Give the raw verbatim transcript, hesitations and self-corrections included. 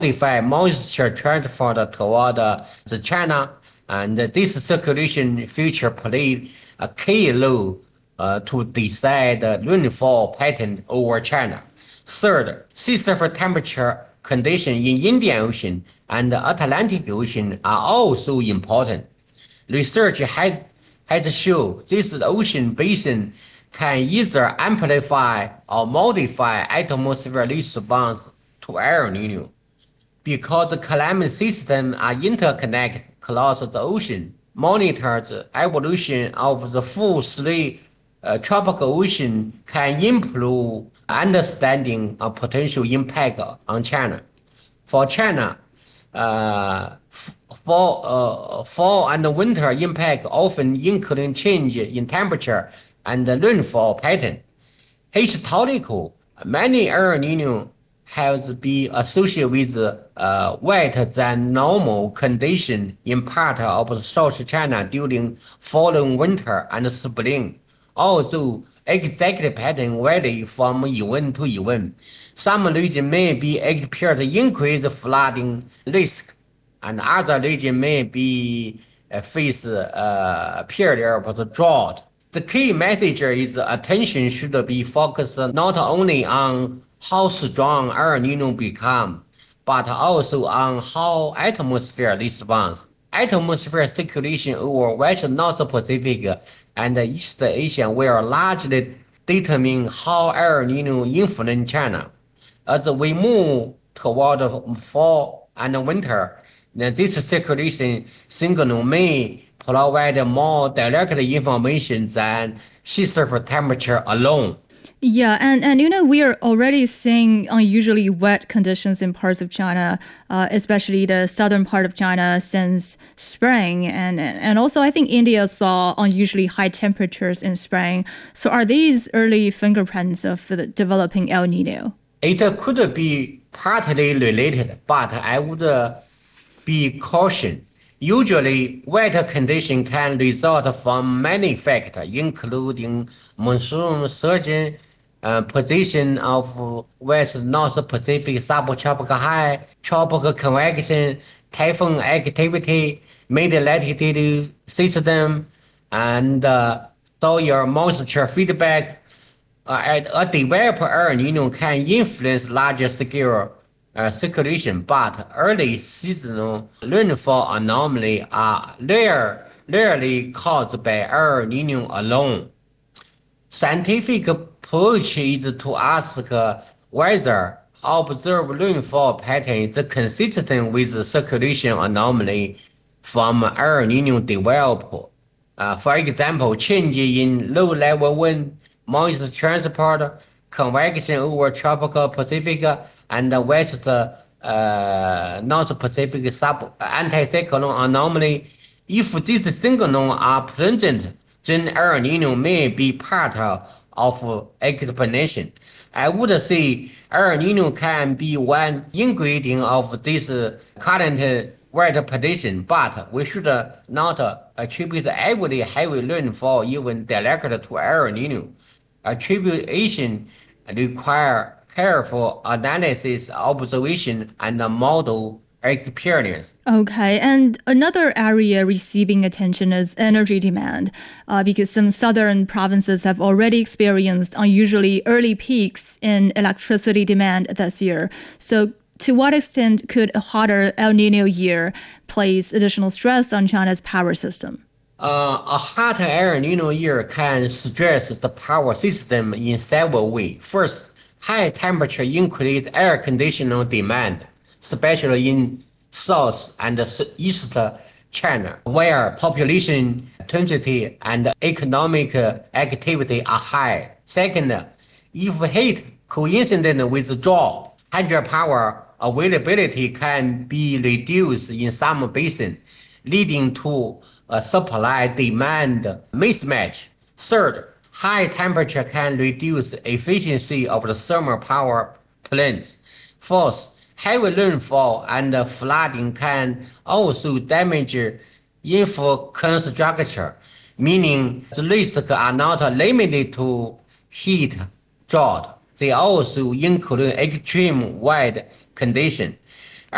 modify moisture transfer toward uh, the China, and this circulation feature played a key role uh, to decide the rainfall pattern over China. Third, sea surface temperature conditions in Indian Ocean and the Atlantic Ocean are also important. Research has, has shown this ocean basin can either amplify or modify atmospheric response to El Nino. Because the climate systems are interconnected across the ocean, monitor the evolution of the full three uh, tropical ocean can improve understanding of potential impact on China. For China, uh, fall, uh, fall and winter impact often include change in temperature and rainfall pattern. Historically, many El Nino has been associated with uh, wetter than normal conditions in part of South China during fall and winter and spring. Although exact pattern vary from event to event, some regions may be experience increased flooding risk, and other regions may be uh, face a period of drought. The key message is attention should be focused not only on how strong El Nino become, but also on how atmosphere responds. Atmosphere circulation over West North Pacific and East Asia will largely determine how El Nino influence China. As we move toward fall and winter, this circulation signal may provide more direct information than sea surface temperature alone. Yeah, and, and you know, we are already seeing unusually wet conditions in parts of China, uh, especially the southern part of China since spring. And, and also, I think India saw unusually high temperatures in spring. So are these early fingerprints of the developing El Nino? It could be partly related, but I would uh, be cautious. Usually, wet conditions can result from many factors, including monsoon surge, uh, position of West North Pacific subtropical high, tropical convection, typhoon activity, mid-latitude system, and uh, soil moisture feedback. Uh, a developer El Nino can influence larger scale uh, circulation, but early seasonal rainfall anomalies are rare, rarely caused by El Nino alone. Scientific approach is to ask whether observed rainfall pattern is consistent with the circulation anomaly from El Nino develop. Uh, for example, change in low-level wind, moisture transport, convection over tropical Pacific and West uh, North Pacific sub anticyclone anomaly. If these signals are present, then El Nino may be part of explanation. I would say El Nino can be one ingredient of this current weather prediction, but we should not attribute every heavy rainfall even directly to El Nino. Attribution require careful analysis, observation, and model experience. Okay, and another area receiving attention is energy demand, uh, because some southern provinces have already experienced unusually early peaks in electricity demand this year. So to what extent could a hotter El Nino year place additional stress on China's power system? Uh, a hot El Nino year can stress the power system in several ways. First, high temperature increase air conditioning demand, especially in South and East China, where population density and economic activity are high. Second, if heat coincident with drought, hydropower availability can be reduced in some basins, leading to a supply-demand mismatch. Third, high temperature can reduce efficiency of the thermal power plants. Fourth, heavy rainfall and flooding can also damage infrastructure, meaning the risks are not limited to heat drought. They also include extreme weather conditions.